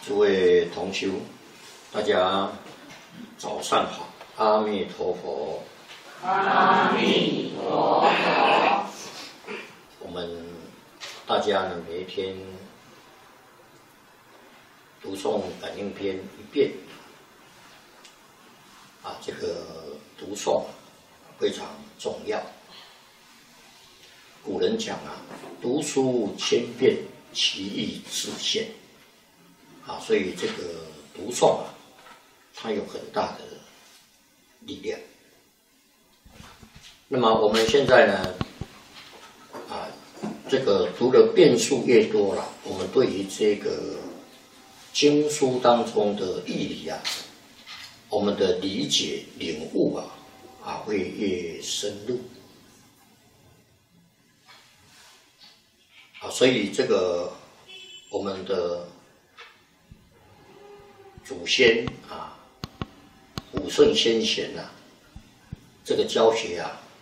诸位同修，大家早上好，阿弥陀佛。 阿弥陀佛。 我们大家呢，每一天读诵感应篇一遍，这个读诵非常重要。古人讲读书千遍，其义自现。所以这个读诵它有很大的力量。那么我们现在呢，这个读的遍数越多了，我们对于这个经书当中的义理我们的理解领悟会越深入。所以这个我们的祖先古圣先贤这个教学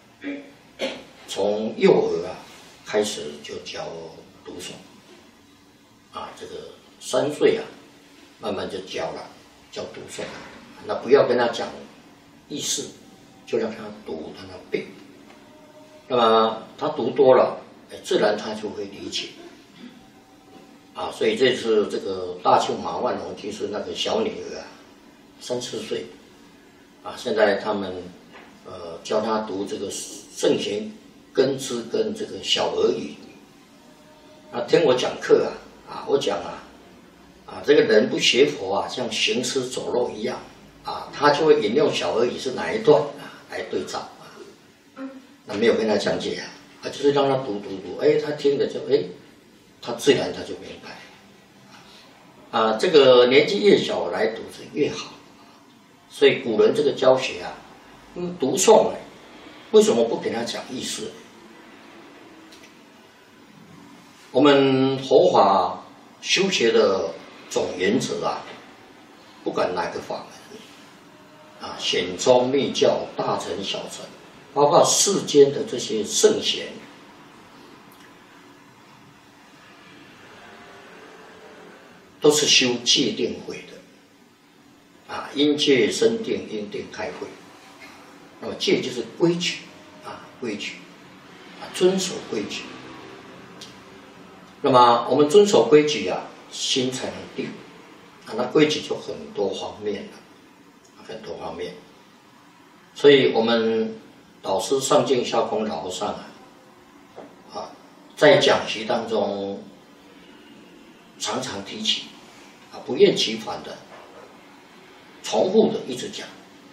从幼儿开始就教读诵这个3岁慢慢就教了，教读诵那不要跟他讲意思，就让他读，让他背。那么他读多了，自然他就会理解所以这次这个大庆马万龙就是那个小女儿3、4岁现在他们教他读这个圣贤根知跟这个小儿语听我讲课我讲这个人不学佛像行尸走肉一样他就会引用小儿语是哪一段来对照那没有跟他讲解就是让他读，他听了就他自然他就明白这个年纪越小来读是越好。所以古人这个教学读诵为什么不给他讲意思？我们佛法修学的总原则不管哪个法门显宗密教大乘小乘，包括世间的这些圣贤，都是修戒定慧的因戒生定，因定开慧。那么戒就是规矩规矩遵守规矩。那么我们遵守规矩心才能定那规矩就很多方面很多方面。所以我们导师上净下空老和尚在讲习当中常常提起不厌其烦的重复的一直讲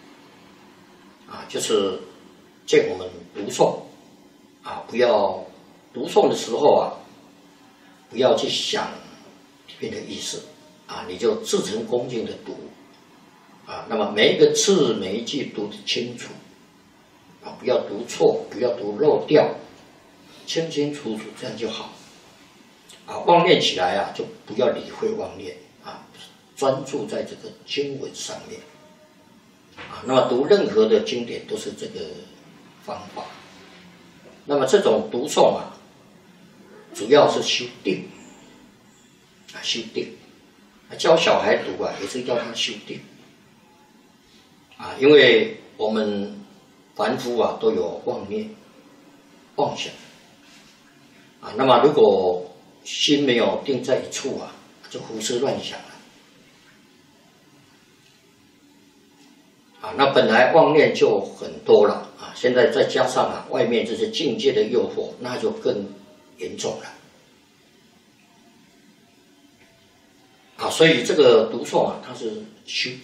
就是见我们读诵不要读诵的时候不要去想里面的意思你就自诚恭敬的读那么每一个字每一句读得清楚不要读错，不要读漏掉，清清楚楚，这样就好妄念起来就不要理会妄念专注在这个经文上面那么读任何的经典都是这个方法。那么这种读诵主要是修定修定教小孩读也是要他修定因为我们凡夫都有妄念妄想那么如果心没有定在一处就胡思乱想了那本来妄念就很多了现在再加上外面这些境界的诱惑，那就更严重了所以这个读诵它是修